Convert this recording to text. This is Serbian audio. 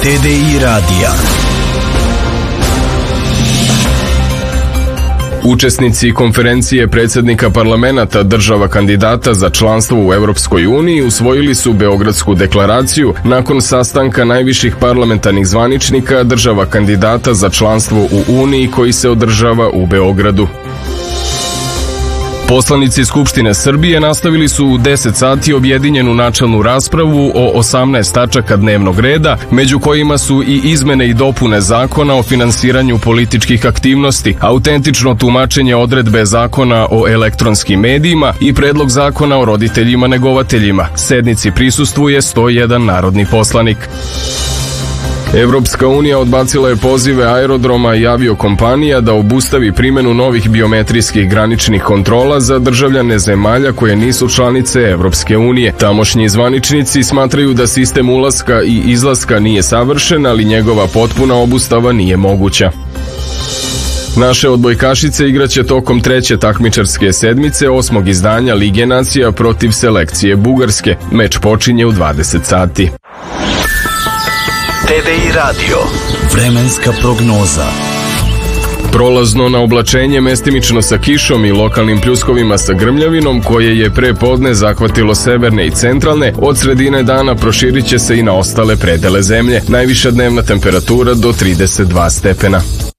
TDI radija. Učesnici konferencije predsjednika parlamenata država kandidata za članstvo u Europskoj uniji usvojili su Beogradsku deklaraciju nakon sastanka najviših parlamentarnih zvaničnika država kandidata za članstvo u Uniji koji se održava u Beogradu. Poslanici Skupštine Srbije nastavili su u 10 sati objedinjenu načelnu raspravu o 18 tačaka dnevnog reda, među kojima su i izmene i dopune zakona o finansiranju političkih aktivnosti, autentično tumačenje odredbe zakona o elektronskim medijima i predlog zakona o roditeljima negovateljima. Sednici prisustvuje 101 narodni poslanik. Evropska unija odbacila je pozive aerodroma i aviokompanija da obustavi primjenu novih biometrijskih graničnih kontrola za državljane zemalja koje nisu članice Evropske unije. Tamošnji zvaničnici smatraju da sistem ulaska i izlaska nije savršen, ali njegova potpuna obustava nije moguća. Naše odbojkašice igraće tokom treće takmičarske sedmice 8. izdanja Lige nacija protiv selekcije Bugarske. Meč počinje u 20 sati. TDI radio. Vremenska prognoza. Prolazno na oblačenje mestimično sa kišom i lokalnim pljuskovima sa grmljavinom koje je pre podne zahvatilo severne i centralne, od sredine dana proširit će se i na ostale predele zemlje. Najviša dnevna temperatura do 32 stepena.